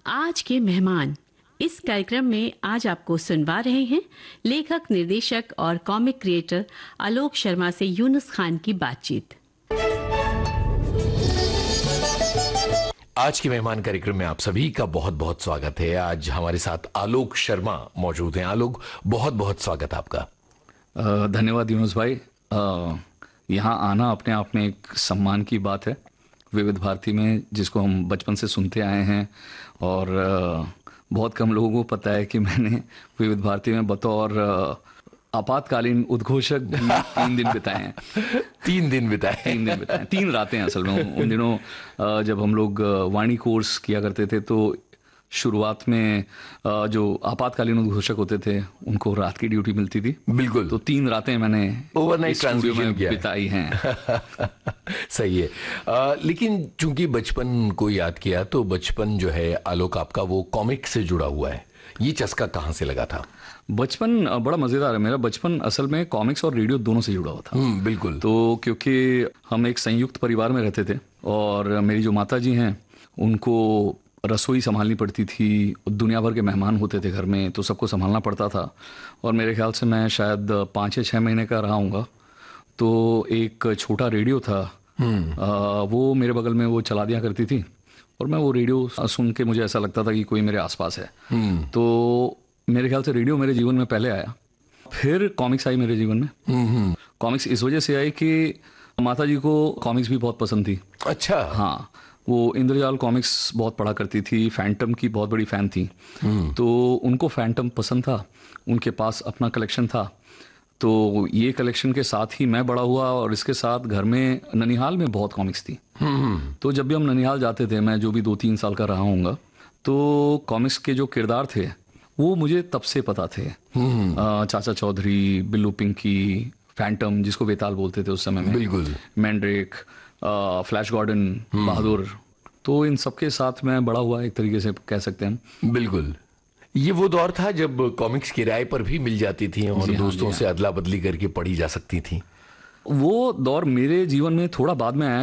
आज के मेहमान। इस कार्यक्रम में आज आपको सुनवा रहे हैं लेखक, निर्देशक और कॉमिक क्रिएटर आलोक शर्मा से यूनुस खान की बातचीत। आज के मेहमान कार्यक्रम में आप सभी का बहुत बहुत स्वागत है। आज हमारे साथ आलोक शर्मा मौजूद हैं। आलोक, बहुत बहुत स्वागत आपका। धन्यवाद यूनुस भाई। यहाँ आना अपने आप में एक सम्मान की बात है। विविध भारती में, जिसको हम बचपन से सुनते आए हैं, और बहुत कम लोगों को पता है कि मैंने विविध भारती में बतौर आपातकालीन उद्घोषक 3 दिन बिताए हैं। 3 दिन बिताए 3 रातें असल में। उन दिनों जब हम लोग वाणी कोर्स किया करते थे तो शुरुआत में जो आपातकालीन उद्घोषक होते थे उनको रात की ड्यूटी मिलती थी। बिल्कुल। तो 3 रातें मैंने ओवरनाइट ट्रांसमिशन किया बिताई हैं। सही है। लेकिन चूंकि बचपन को याद किया तो बचपन जो है आलोक आपका वो कॉमिक से जुड़ा हुआ है। ये चस्का कहाँ से लगा था? बचपन बड़ा मजेदार है। मेरा बचपन असल में कॉमिक्स और रेडियो दोनों से जुड़ा हुआ था। बिल्कुल। तो क्योंकि हम एक संयुक्त परिवार में रहते थे और मेरी जो माता जी हैं उनको रसोई संभालनी पड़ती थी। दुनिया भर के मेहमान होते थे घर में, तो सबको संभालना पड़ता था। और मेरे ख्याल से मैं शायद 5 या 6 महीने का रहा हूँगा। तो एक छोटा रेडियो था, वो मेरे बगल में वो चला दिया करती थी और मैं वो रेडियो सुन के मुझे ऐसा लगता था कि कोई मेरे आसपास है। तो मेरे ख्याल से रेडियो मेरे जीवन में पहले आया, फिर कॉमिक्स आई मेरे जीवन में। कॉमिक्स इस वजह से आई कि माता जी को कॉमिक्स भी बहुत पसंद थी। अच्छा। हाँ, वो इंद्रजाल कॉमिक्स बहुत पढ़ा करती थी, फैंटम की बहुत बड़ी फैन थी। तो उनको फैंटम पसंद था, उनके पास अपना कलेक्शन था। तो ये कलेक्शन के साथ ही मैं बड़ा हुआ और इसके साथ घर में ननिहाल में बहुत कॉमिक्स थी। तो जब भी हम ननिहाल जाते थे, मैं जो भी 2-3 साल का रहा हूँगा, तो कॉमिक्स के जो किरदार थे वो मुझे तब से पता थे। चाचा चौधरी, बिल्लू पिंकी, फैंटम जिसको बेताल बोलते थे उस समय में, बिल्कुल, मैंड्रेक, फ्लैश गॉर्डन, बहादुर। तो इन सबके साथ मैं बड़ा हुआ, एक तरीके से कह सकते हैं। बिल्कुल। ये वो दौर था जब कॉमिक्स किराए पर भी मिल जाती थी और दोस्तों से अदला बदली करके पढ़ी जा सकती थी। वो दौर मेरे जीवन में थोड़ा बाद में आया,